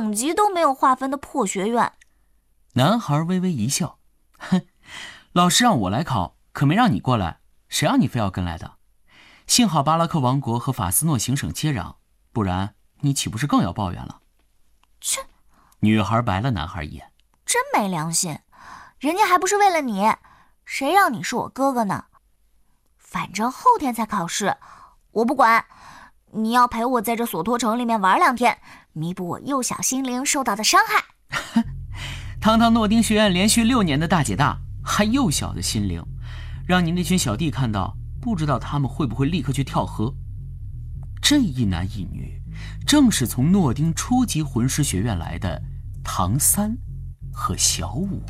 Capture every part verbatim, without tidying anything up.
等级都没有划分的破学院。 男孩微微一笑，哼，老师让我来考，可没让你过来，谁让你非要跟来的？幸好巴拉克王国和法斯诺行省接壤，不然你岂不是更要抱怨了？ 切！ 女孩白了男孩一眼， 真没良心，人家还不是为了你，谁让你是我哥哥呢？反正后天才考试，我不管，你要陪我在这索托城里面玩两天，弥补我幼小心灵受到的伤害。 堂堂诺丁学院连续六年的大姐大，还幼小的心灵，让你那群小弟看到，不知道他们会不会立刻去跳河。这一男一女，正是从诺丁初级魂师学院来的唐三和小五。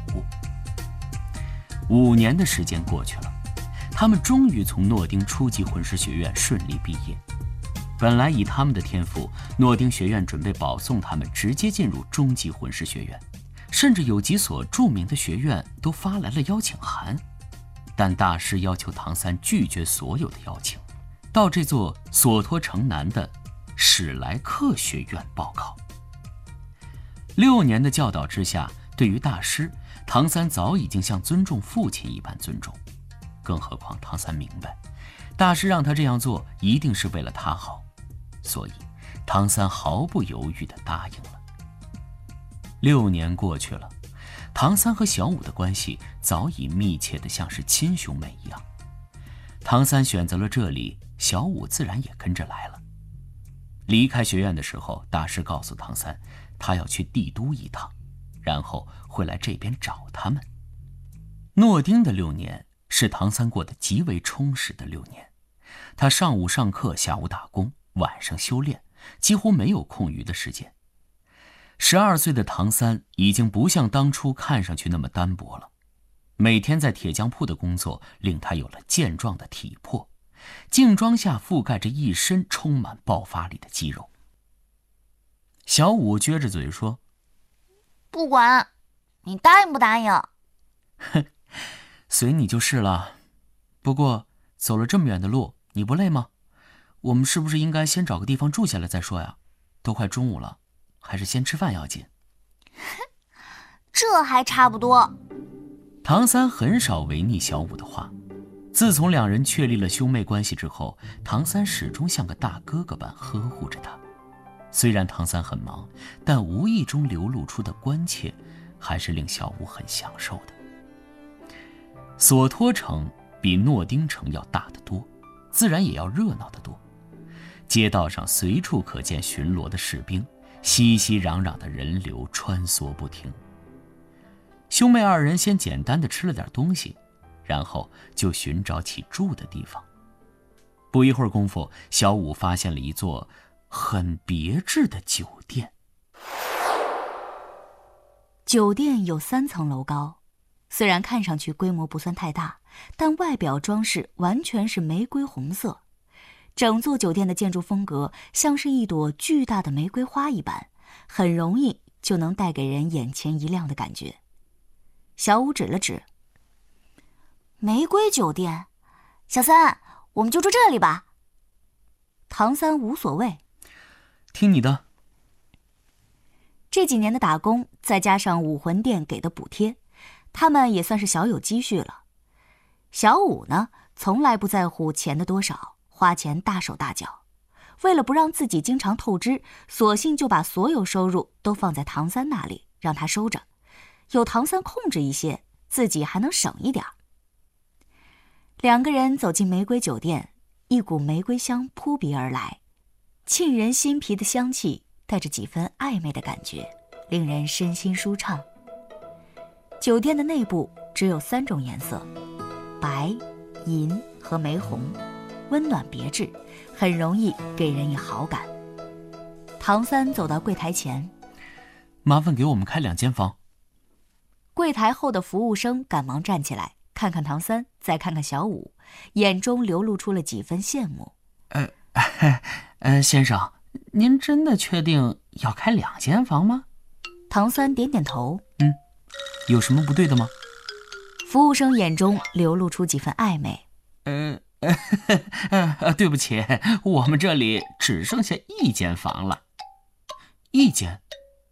五年的时间过去了，他们终于从诺丁初级魂师学院顺利毕业。本来以他们的天赋，诺丁学院准备保送他们直接进入中级魂师学院，甚至有几所著名的学院都发来了邀请函。但大师要求唐三拒绝所有的邀请，到这座索托城南的史莱克学院报考。六年的教导之下，对于大师，唐三早已经像尊重父亲一般尊重。更何况唐三明白，大师让他这样做一定是为了他好，所以唐三毫不犹豫地答应了。六年过去了，唐三和小五的关系早已密切得像是亲兄妹一样。唐三选择了这里，小五自然也跟着来了。离开学院的时候，大师告诉唐三，他要去帝都一趟，然后会来这边找他们。诺丁的六年是唐三过得极为充实的六年，他上午上课，下午打工，晚上修炼，几乎没有空余的时间。十二岁的唐三已经不像当初看上去那么单薄了，每天在铁匠铺的工作令他有了健壮的体魄，劲装下覆盖着一身充满爆发力的肌肉。小五撅着嘴说：“ 不管，你答应不答应？” 哼，随你就是了。不过走了这么远的路，你不累吗？我们是不是应该先找个地方住下来再说呀？都快中午了，还是先吃饭要紧。 这还差不多。 唐三很少违逆小五的话，自从两人确立了兄妹关系之后，唐三始终像个大哥哥般呵护着他。虽然唐三很忙，但无意中流露出的关切还是令小五很享受的。索托城比诺丁城要大得多，自然也要热闹得多。街道上随处可见巡逻的士兵，熙熙攘攘的人流穿梭不停。兄妹二人先简单的吃了点东西，然后就寻找起住的地方。不一会儿功夫，小五发现了一座很别致的酒店。 酒店有三层楼高，虽然看上去规模不算太大，但外表装饰完全是玫瑰红色。整座酒店的建筑风格像是一朵巨大的玫瑰花一般，很容易就能带给人眼前一亮的感觉。小五指了指， 玫瑰酒店，小三，我们就住这里吧。 唐三无所谓， 听你的。 这几年的打工，再加上武魂殿给的补贴，他们也算是小有积蓄了。小五呢，从来不在乎钱的多少，花钱大手大脚。为了不让自己经常透支，索性就把所有收入都放在唐三那里，让他收着。有唐三控制一些，自己还能省一点。两个人走进玫瑰酒店，一股玫瑰香扑鼻而来，沁人心脾的香气带着几分暧昧的感觉，令人身心舒畅。酒店的内部只有三种颜色，白、银和玫红，温暖别致，很容易给人以好感。唐三走到柜台前， 麻烦给我们开两间房。 柜台后的服务生赶忙站起来，看看唐三，再看看小五，眼中流露出了几分羡慕。 呃，呃，先生，您真的确定要开两间房吗？ 唐三点点头。 嗯，有什么不对的吗？ 服务生眼中流露出几分暧昧。 呃，呃，对不起，我们这里只剩下一间房了。一间？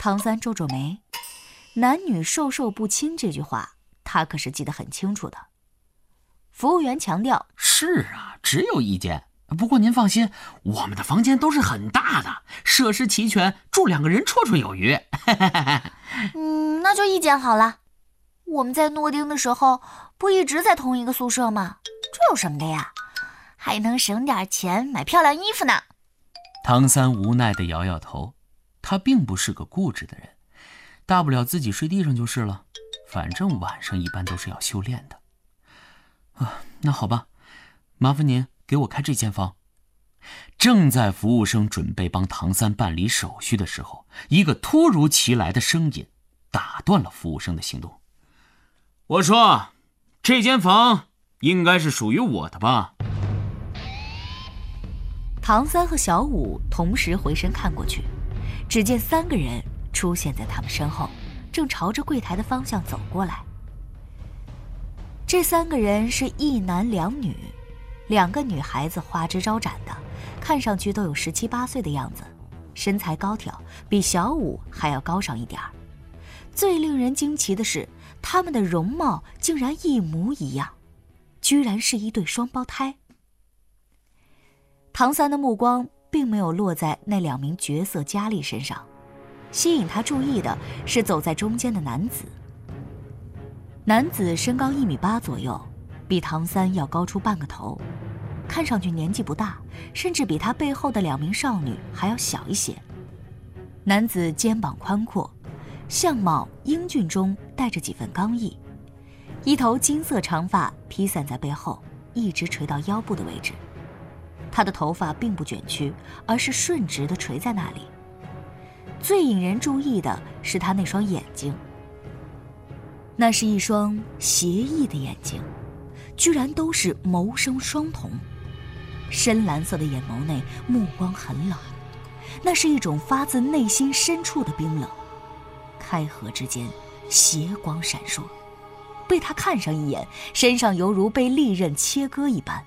唐三皱皱眉，男女授受不亲这句话他可是记得很清楚的。服务员强调， 是啊，只有一间，不过您放心，我们的房间都是很大的，设施齐全，住两个人绰绰有余。 嗯，那就一间好了。我们在诺丁的时候不一直在同一个宿舍吗？这有什么的呀？还能省点钱买漂亮衣服呢。 唐三无奈地摇摇头，他并不是个固执的人，大不了自己睡地上就是了，反正晚上一般都是要修炼的。啊，那好吧，麻烦您给我开这间房。正在服务生准备帮唐三办理手续的时候，一个突如其来的声音打断了服务生的行动。我说，这间房应该是属于我的吧？ 唐三和小五同时回身看过去，只见三个人出现在他们身后，正朝着柜台的方向走过来。这三个人是一男两女，两个女孩子花枝招展的，看上去都有十七八岁的样子，身材高挑，比小五还要高上一点儿。最令人惊奇的是，他们的容貌竟然一模一样，居然是一对双胞胎。唐三的目光并没有落在那两名绝色佳丽身上，吸引他注意的是走在中间的男子。男子身高一米八左右，比唐三要高出半个头，看上去年纪不大，甚至比他背后的两名少女还要小一些。男子肩膀宽阔，相貌英俊中带着几分刚毅，一头金色长发披散在背后，一直垂到腰部的位置。他的头发并不卷曲，而是顺直地垂在那里。最引人注意的是他那双眼睛，那是一双邪异的眼睛，居然都是眸生双瞳。深蓝色的眼眸内目光很冷，那是一种发自内心深处的冰冷。开合之间，邪光闪烁，被他看上一眼，身上犹如被利刃切割一般。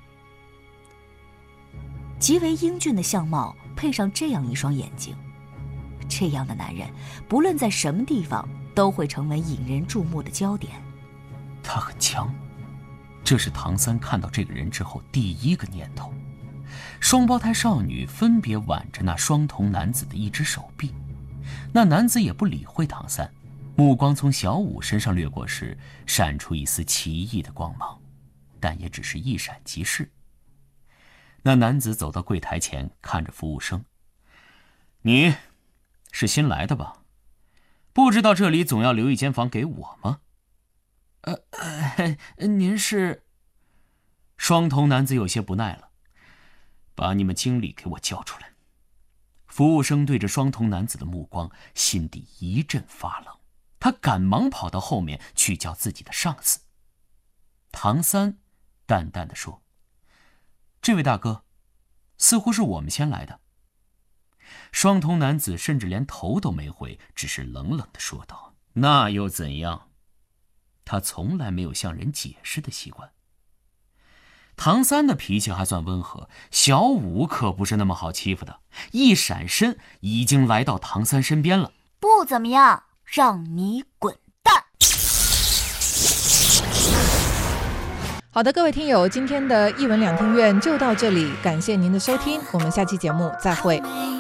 极为英俊的相貌配上这样一双眼睛，这样的男人不论在什么地方都会成为引人注目的焦点。 他很强，这是唐三看到这个人之后第一个念头。双胞胎少女分别挽着那双瞳男子的一只手臂，那男子也不理会唐三，目光从小五身上掠过时闪出一丝奇异的光芒，但也只是一闪即逝。那男子走到柜台前，看着服务生：“你是新来的吧？不知道这里总要留一间房给我吗？”“呃呃，您是？”双瞳男子有些不耐了：“把你们经理给我叫出来。”服务生对着双瞳男子的目光，心底一阵发冷，他赶忙跑到后面去叫自己的上司。唐三淡淡地说：“这位大哥，似乎是我们先来的。”双瞳男子甚至连头都没回，只是冷冷地说道：“那又怎样？”他从来没有向人解释的习惯。唐三的脾气还算温和，小五可不是那么好欺负的，一闪身已经来到唐三身边了。 “不怎么样，让你滚蛋！” 好的，各位听友，今天的一文两厅院就到这里，感谢您的收听，我们下期节目再会。